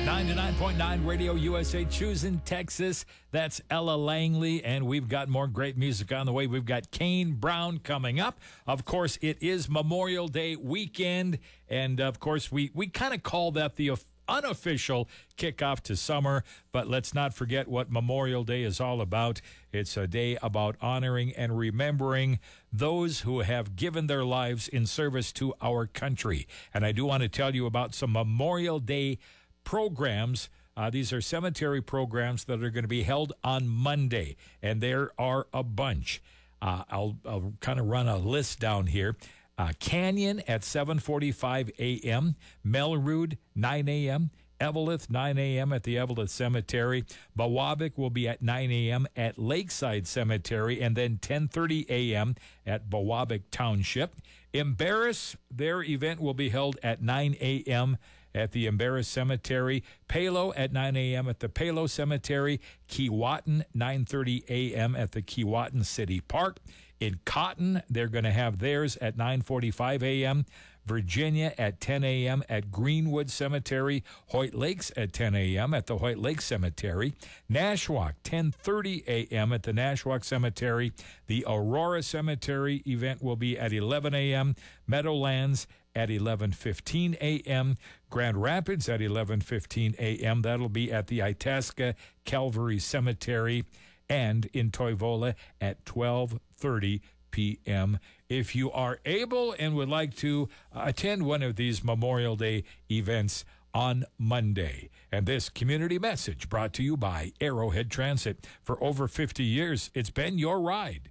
99.9 Radio USA, choosing Texas. That's Ella Langley, and we've got more great music on the way. We've got Kane Brown coming up. Of course, it is Memorial Day weekend, and of course, we kind of call that the unofficial kickoff to summer, but let's not forget what Memorial Day is all about. It's a day about honoring and remembering those who have given their lives in service to our country. And I do want to tell you about some Memorial Day programs. These are cemetery programs that are going to be held on Monday, and there are a bunch. I'll kind of run a list down here. Canyon at 7:45 a.m., Melrude 9 a.m., Eveleth 9 a.m. at the Eveleth Cemetery. Bawabic will be at 9 a.m. at Lakeside Cemetery, and then 10:30 a.m. at Bawabic Township. Embarrass, their event will be held at 9 a.m. at the Embarrass Cemetery. Palo at 9 a.m. at the Palo Cemetery. Keewatin, 9:30 a.m. at the Keewatin City Park. In Cotton, they're going to have theirs at 9:45 a.m. Virginia at 10 a.m. at Greenwood Cemetery. Hoyt Lakes at 10 a.m. at the Hoyt Lakes Cemetery. Nashwauk, 10:30 a.m. at the Nashwauk Cemetery. The Aurora Cemetery event will be at 11 a.m. Meadowlands at 11:15 a.m. Grand Rapids at 11:15 a.m. That'll be at the Itasca Calvary Cemetery. And in Toivola at 12:30 p.m. If you are able and would like to attend one of these Memorial Day events on Monday. And this community message brought to you by Arrowhead Transit. For over 50 years, it's been your ride.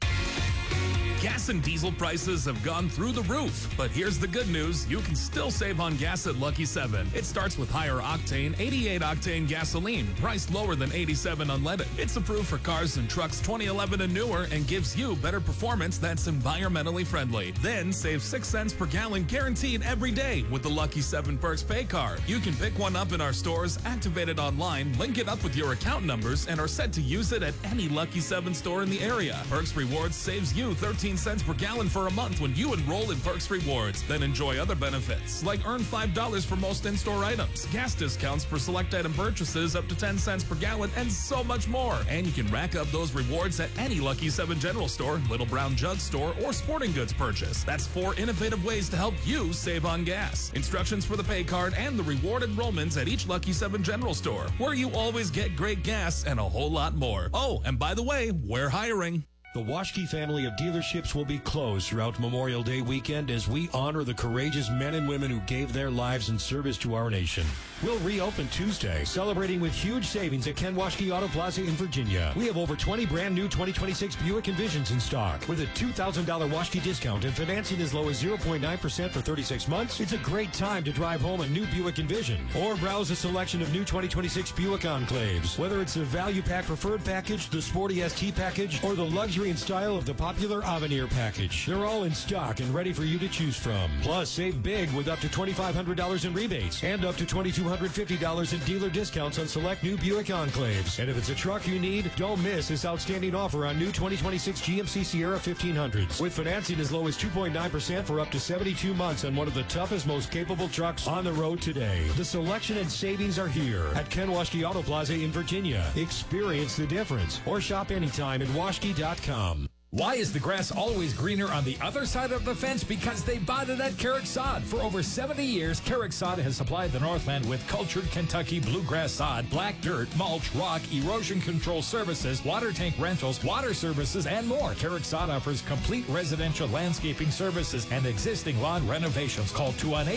Gas and diesel prices have gone through the roof, but here's the good news. You can still save on gas at Lucky 7. It starts with higher octane, 88-octane gasoline, priced lower than 87 unleaded. It's approved for cars and trucks 2011 and newer and gives you better performance that's environmentally friendly. Then save 6 cents per gallon guaranteed every day with the Lucky 7 Perks Pay Card. You can pick one up in our stores, activate it online, link it up with your account numbers, and are set to use it at any Lucky 7 store in the area. Perks Rewards saves you 13 cents per gallon for a month when you enroll in Perks Rewards. Then enjoy other benefits, like earn $5 for most in-store items, gas discounts for select item purchases up to 10 cents per gallon, and so much more. And you can rack up those rewards at any Lucky 7 General Store, Little Brown Jug Store, or sporting goods purchase. That's 4 innovative ways to help you save on gas. Instructions for the pay card and the reward enrollments at each Lucky 7 General Store, where you always get great gas and a whole lot more. Oh, and by the way, we're hiring. The Waschke family of dealerships will be closed throughout Memorial Day weekend as we honor the courageous men and women who gave their lives in service to our nation. We'll reopen Tuesday, celebrating with huge savings at Ken Waschke Auto Plaza in Virginia. We have over 20 brand new 2026 Buick Envisions in stock. With a $2,000 Waschke discount and financing as low as 0.9% for 36 months, it's a great time to drive home a new Buick Envision. Or browse a selection of new 2026 Buick Enclaves. Whether it's the Value Pack Preferred Package, the Sporty ST Package, or the Luxury and style of the popular Avenir package. They're all in stock and ready for you to choose from. Plus, save big with up to $2,500 in rebates and up to $2,250 in dealer discounts on select new Buick Enclaves. And if it's a truck you need, don't miss this outstanding offer on new 2026 GMC Sierra 1500s. With financing as low as 2.9% for up to 72 months on one of the toughest, most capable trucks on the road today. The selection and savings are here at Ken Waschke Auto Plaza in Virginia. Experience the difference or shop anytime at waschke.com. Why is the grass always greener on the other side of the fence? Because they bought it at Carrick Sod. For over 70 years, Carrick Sod has supplied the Northland with cultured Kentucky bluegrass sod, black dirt, mulch, rock, erosion control services, water tank rentals, water services, and more. Carrick Sod offers complete residential landscaping services and existing lawn renovations. Call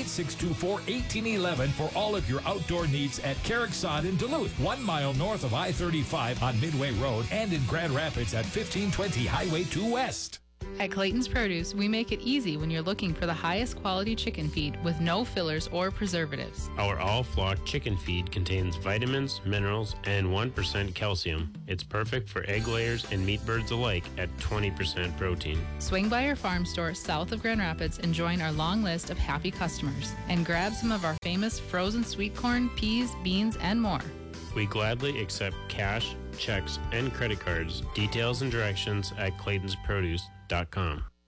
218-624-1811 for all of your outdoor needs at Carrick Sod in Duluth, 1 mile north of I-35 on Midway Road, and in Grand Rapids at 1520 Highway 2 West. At Clayton's Produce, we make it easy when you're looking for the highest quality chicken feed with no fillers or preservatives. Our all-flock chicken feed contains vitamins, minerals, and 1% calcium. It's perfect for egg layers and meat birds alike at 20% protein. Swing by our farm store south of Grand Rapids and join our long list of happy customers. And grab some of our famous frozen sweet corn, peas, beans, and more. We gladly accept cash, checks, and credit cards. Details and directions at claytonsproduce.com.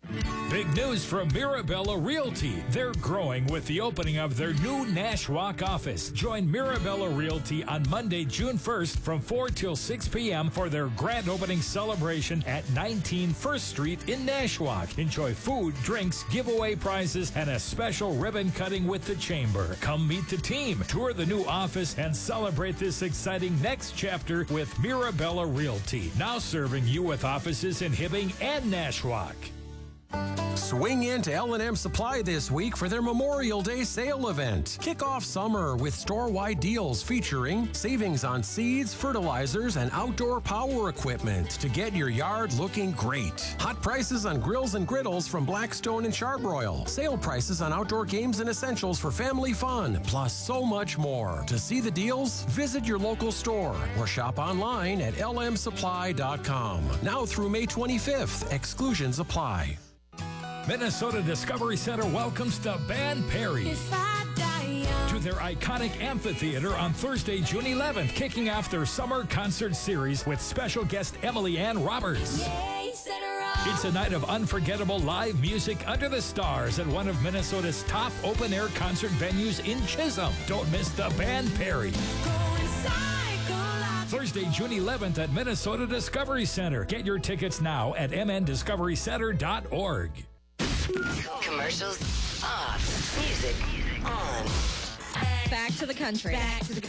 Big news from Mirabella Realty. They're growing with the opening of their new Nashwauk office. Join Mirabella Realty on Monday, June 1st from 4 till 6 p.m. for their grand opening celebration at 19 1st Street in Nashwauk. Enjoy food, drinks, giveaway prizes, and a special ribbon cutting with the Chamber. Come meet the team, tour the new office, and celebrate this exciting next chapter with Mirabella Realty. Now serving you with offices in Hibbing and Nashwauk. Swing into L&M Supply this week for their Memorial Day sale event. Kick off summer with store-wide deals featuring savings on seeds, fertilizers, and outdoor power equipment to get your yard looking great. Hot prices on grills and griddles from Blackstone and Charbroil. Sale prices on outdoor games and essentials for family fun, plus so much more. To see the deals, visit your local store or shop online at lmsupply.com. Now through May 25th. Exclusions apply. Minnesota Discovery Center welcomes the Band Perry to their iconic amphitheater on Thursday, June 11th, kicking off their summer concert series with special guest Emily Ann Roberts. It's a night of unforgettable live music under the stars at one of Minnesota's top open-air concert venues in Chisholm. Don't miss the Band Perry. Thursday, June 11th at Minnesota Discovery Center. Get your tickets now at mndiscoverycenter.org. Commercials off. Music on. Back to the country.